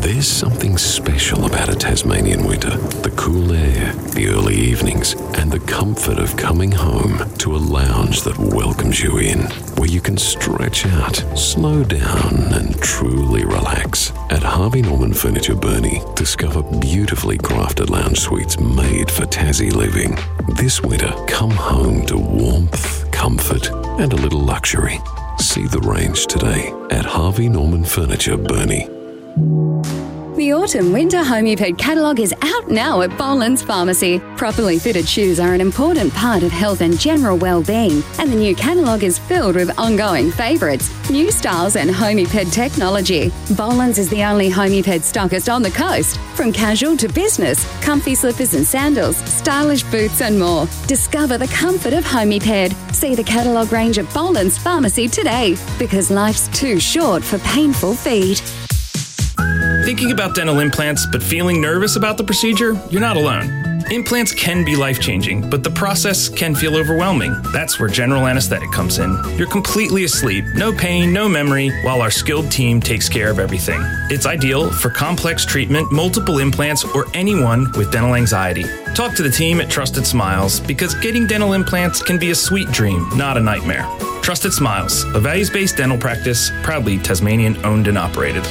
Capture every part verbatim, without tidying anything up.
There's something special about a Tasmanian winter. The cool air, the early evenings, and the comfort of coming home to a lounge that welcomes you in, where you can stretch out, slow down, and truly relax. At Harvey Norman Furniture Burnie, discover beautifully crafted lounge suites made for Tassie living. This winter, come home to warmth, comfort, and a little luxury. See the range today at Harvey Norman Furniture Burnie. The Autumn-Winter Homeped catalogue is out now at Boland's Pharmacy. Properly fitted shoes are an important part of health and general well-being, and the new catalogue is filled with ongoing favourites, new styles and Homeped technology. Boland's is the only Homeped stockist on the coast. From casual to business, comfy slippers and sandals, stylish boots and more. Discover the comfort of Homeped. See the catalogue range at Boland's Pharmacy today, because life's too short for painful feet. Thinking about dental implants but feeling nervous about the procedure? You're not alone. Implants can be life-changing, but the process can feel overwhelming. That's where general anesthetic comes in. You're completely asleep, no pain, no memory, while our skilled team takes care of everything. It's ideal for complex treatment, multiple implants, or anyone with dental anxiety. Talk to the team at Trusted Smiles, because getting dental implants can be a sweet dream, not a nightmare. Trusted Smiles, a values-based dental practice, proudly Tasmanian-owned and operated.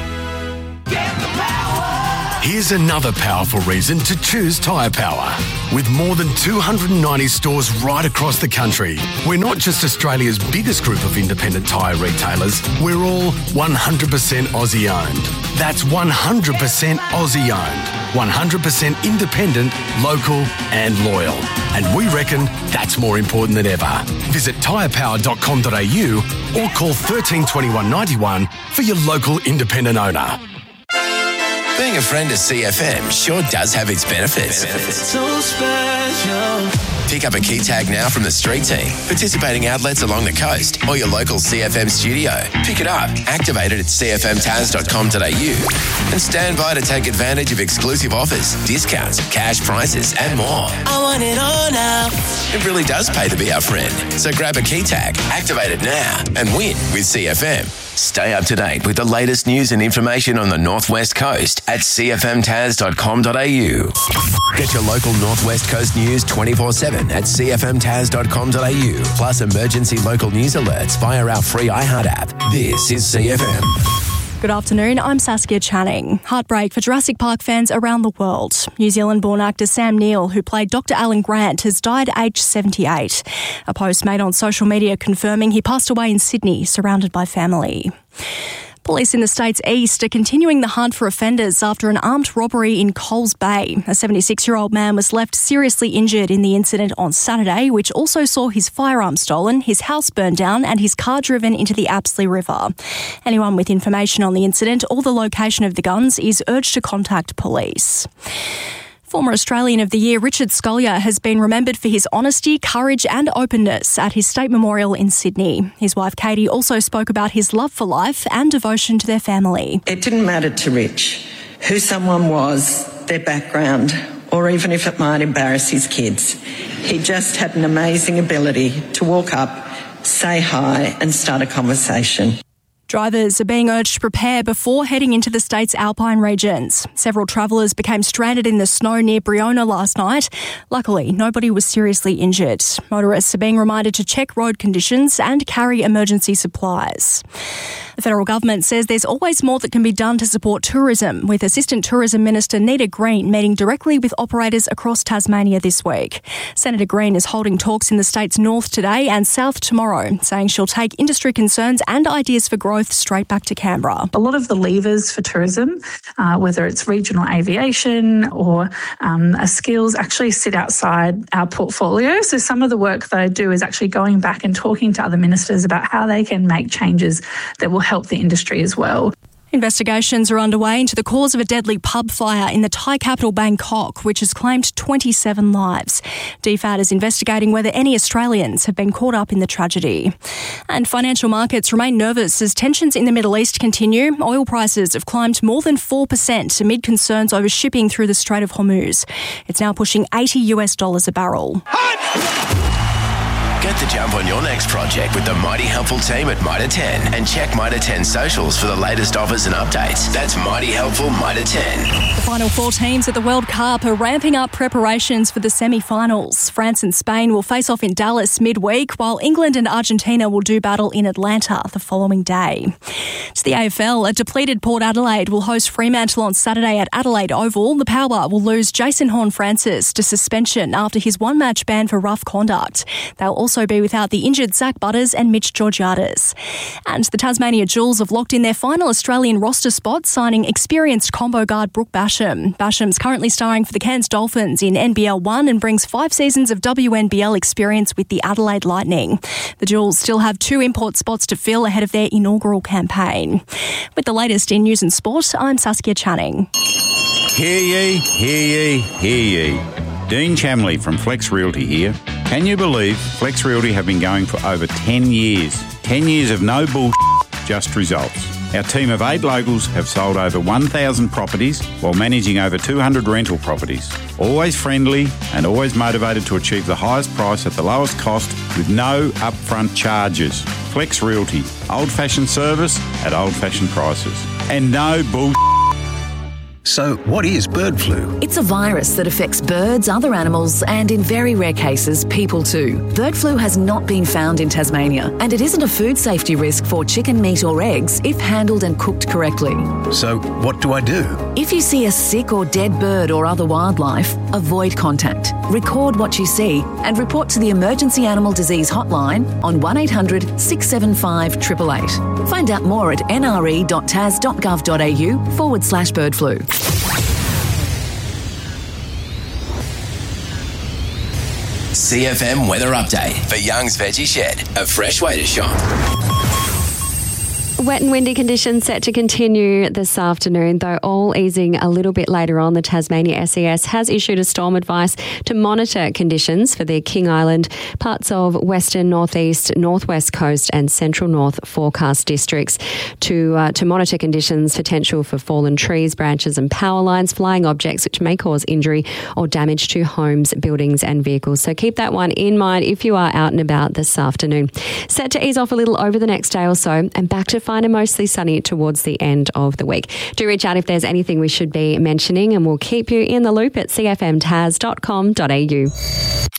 Here's another powerful reason to choose Tyre Power. With more than two hundred ninety stores right across the country, we're not just Australia's biggest group of independent tyre retailers, we're all one hundred percent Aussie owned. That's one hundred percent Aussie owned, one hundred percent independent, local and loyal. And we reckon that's more important than ever. Visit tyre power dot com dot a u or call thirteen twenty-one ninety-one for your local independent owner. Being a friend of C F M sure does have its benefits. benefits. So special. Pick up a key tag now from the street team, participating outlets along the coast, or your local C F M studio. Pick it up, activate it at c f m taz dot com dot a u, and stand by to take advantage of exclusive offers, discounts, cash prices, and more. I want it all now. It really does pay to be our friend. So grab a key tag, activate it now, and win with C F M. Stay up to date with the latest news and information on the Northwest Coast at c f m taz dot com dot a u. Get your local Northwest Coast news twenty-four seven at c f m taz dot com dot a u, plus emergency local news alerts via our free iHeart app. This is C F M. Good afternoon, I'm Saskia Channing. Heartbreak for Jurassic Park fans around the world. New Zealand-born actor Sam Neill, who played Doctor Alan Grant, has died aged seventy-eight. A post made on social media confirming he passed away in Sydney, surrounded by family. Police in the state's east are continuing the hunt for offenders after an armed robbery in Coles Bay. A seventy-six-year-old man was left seriously injured in the incident on Saturday, which also saw his firearm stolen, his house burned down and his car driven into the Apsley River. Anyone with information on the incident or the location of the guns is urged to contact police. Former Australian of the Year Richard Scolyer has been remembered for his honesty, courage and openness at his state memorial in Sydney. His wife Katie also spoke about his love for life and devotion to their family. It didn't matter to Rich who someone was, their background, or even if it might embarrass his kids. He just had an amazing ability to walk up, say hi and start a conversation. Drivers are being urged to prepare before heading into the state's alpine regions. Several travellers became stranded in the snow near Briona last night. Luckily, nobody was seriously injured. Motorists are being reminded to check road conditions and carry emergency supplies. The federal government says there's always more that can be done to support tourism, with Assistant Tourism Minister Nita Green meeting directly with operators across Tasmania this week. Senator Green is holding talks in the state's north today and south tomorrow, saying she'll take industry concerns and ideas for growth straight back to Canberra. A lot of the levers for tourism, uh, whether it's regional aviation or um, skills, actually sit outside our portfolio. So some of the work that I do is actually going back and talking to other ministers about how they can make changes that will help the industry as well. Investigations are underway into the cause of a deadly pub fire in the Thai capital Bangkok, which has claimed twenty-seven lives. D F A D is investigating whether any Australians have been caught up in the tragedy. And financial markets remain nervous as tensions in the Middle East continue. Oil prices have climbed more than four percent amid concerns over shipping through the Strait of Hormuz. It's now pushing eighty US dollars a barrel. Get the jump on your next project with the Mighty Helpful team at Mitre ten and check Mitre ten socials for the latest offers and updates. That's Mighty Helpful Mitre ten. The final four teams at the World Cup are ramping up preparations for the semi-finals. France and Spain will face off in Dallas midweek, while England and Argentina will do battle in Atlanta the following day. To the A F L, a depleted Port Adelaide will host Fremantle on Saturday at Adelaide Oval. The Power will lose Jason Horne-Francis to suspension after his one-match ban for rough conduct. They'll also be without the injured Zach Butters and Mitch Georgiades. And the Tasmania Jewels have locked in their final Australian roster spot, signing experienced combo guard Brooke Basham. Basham's currently starring for the Cairns Dolphins in N B L one and brings five seasons of W N B L experience with the Adelaide Lightning. The Jewels still have two import spots to fill ahead of their inaugural campaign. With the latest in news and sport, I'm Saskia Channing. Hear ye, hear ye, hear ye. Dean Chamley from Flex Realty here. Can you believe Flex Realty have been going for over ten years? ten years of no bullshit, just results. Our team of eight locals have sold over one thousand properties while managing over two hundred rental properties. Always friendly and always motivated to achieve the highest price at the lowest cost with no upfront charges. Flex Realty, old-fashioned service at old-fashioned prices. And no bullshit. So, what is bird flu? It's a virus that affects birds, other animals, and in very rare cases, people too. Bird flu has not been found in Tasmania, and it isn't a food safety risk for chicken, meat or eggs if handled and cooked correctly. So, what do I do? If you see a sick or dead bird or other wildlife, avoid contact. Record what you see and report to the Emergency Animal Disease Hotline on one eight hundred six seven five eight eight eight. Find out more at nre.tas.gov.au forward slash bird flu. C F M weather update for Young's Veggie Shed, a fresh way to shop. Wet and windy conditions set to continue this afternoon, though all easing a little bit later on. The Tasmania S E S has issued a storm advice to monitor conditions for the King Island, parts of western, northeast, northwest coast and central north forecast districts to uh, to monitor conditions, potential for fallen trees, branches and power lines, flying objects which may cause injury or damage to homes, buildings and vehicles. So keep that one in mind if you are out and about this afternoon. Set to ease off a little over the next day or so and back to fine and mostly sunny towards the end of the week. Do reach out if there's anything we should be mentioning and we'll keep you in the loop at c f m tas dot com dot a u.